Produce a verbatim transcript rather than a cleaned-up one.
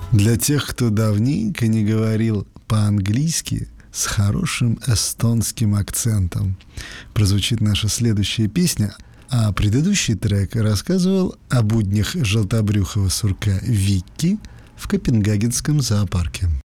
Для тех, кто давненько не говорил по-английски с хорошим эстонским акцентом, прозвучит наша следующая песня, а предыдущий трек рассказывал о буднях желтобрюхого сурка Викки в Копенгагенском зоопарке.